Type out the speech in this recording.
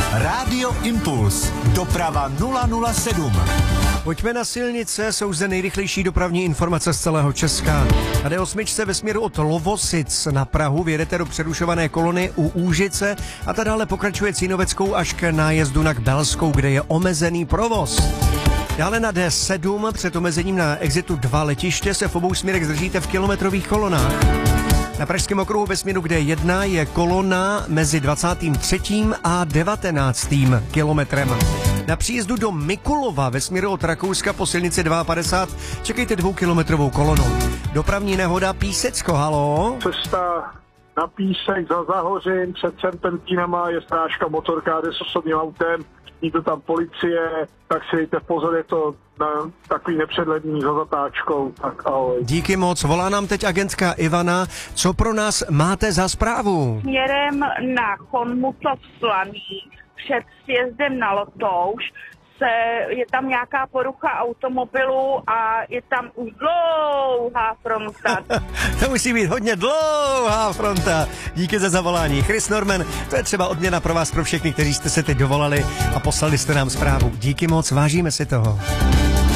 Rádio Impuls. Doprava 007. Pojďme na silnice, jsou zde nejrychlejší dopravní informace z celého Česka. Na D8 ve směru od Lovosic na Prahu vyjedete do přerušované kolony u Úžice a ta dále pokračuje Cínoveckou až k nájezdu na Kbelskou, kde je omezený provoz. Dále na D7 před omezením na exitu 2 letiště se v obou směrech zdržíte v kilometrových kolonách. Na pražském okruhu ve směru D1 je kolona mezi 23. a 19. kilometrem. Na příjezdu do Mikulova ve směru od Rakouska po silnici 52 čekejte 2kilometrovou kolonu. Dopravní nehoda Písecko, halo? Cesta na Písek za Zahořím před Serpentínama je strážka motorkáře s osobním autem, je to tam policie, tak si dejte pozor, je to takový nepředledný za zatáčkou. Tak ahoj. Díky moc, volá nám teď agentka Ivana. Co pro nás máte za zprávu? Směrem na Konmutov Slaný před sjezdem na Lotouš je tam nějaká porucha automobilu a je tam už dlouhá fronta. To musí být hodně dlouhá fronta. Díky za zavolání. Chris Norman, to je třeba odměna pro vás, pro všechny, kteří jste se teď dovolali a poslali jste nám zprávu. Díky moc, vážíme si toho.